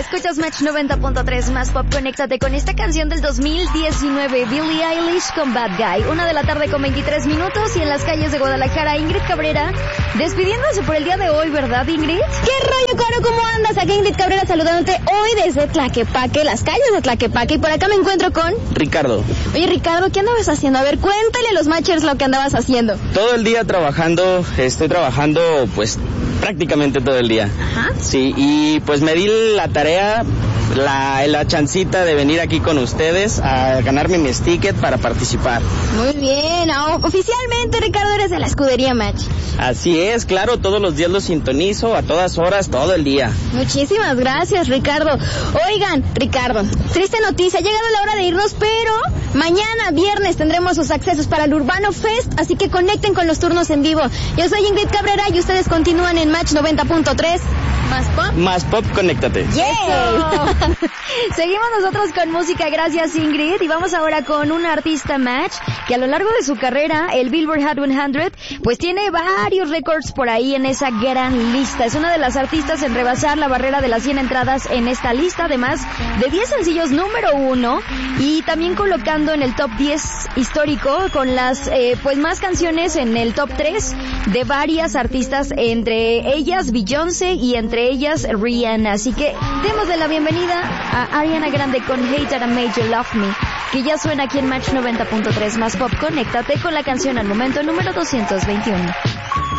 Escuchas Match 90.3 más pop. Conéctate con esta canción del 2019, Billie Eilish con Bad Guy. 1:00 con 23 minutos y en las calles de Guadalajara, Ingrid Cabrera despidiéndose por el día de hoy, ¿verdad, Ingrid? ¿Qué rollo, Caro? ¿Cómo andas? Aquí Ingrid Cabrera saludándote hoy desde Tlaquepaque, las calles de Tlaquepaque, y por acá me encuentro con Ricardo. Oye, Ricardo, ¿qué andabas haciendo? A ver, cuéntale a los matchers lo que andabas haciendo. Todo el día trabajando, estoy trabajando pues prácticamente todo el día. Ajá. Sí, y pues me di la tarea, la chancita de venir aquí con ustedes a ganarme mi ticket para participar. Muy bien, oficialmente, Ricardo, eres de la escudería Match. Así es, claro, todos los días lo sintonizo, a todas horas, todo el día. Muchísimas gracias, Ricardo. Oigan, Ricardo, triste noticia, ha llegado la hora de irnos, pero mañana, viernes, tendremos los accesos para el Urbano Fest, así que conecten con los turnos en vivo. Yo soy Ingrid Cabrera y ustedes continúan en Match 90.3. ¿Más pop? Más pop, conéctate. ¡Yay! Seguimos nosotros con música, gracias Ingrid, y vamos ahora con una artista Match que a lo largo de su carrera, el Billboard Hot 100, pues tiene varios récords por ahí en esa gran lista. Es una de las artistas en rebasar la barrera de las 100 entradas en esta lista, además de 10 sencillos número 1 y también colocando en el top 10 histórico con las pues más canciones en el top 3 de varias artistas, entre ellas Beyoncé y entre ellas Rihanna. Así que démosle la bienvenida a Ariana Grande con Hate That I Made You Love Me, que ya suena aquí en Match 90.3 más pop. Conéctate con la canción al momento número 221.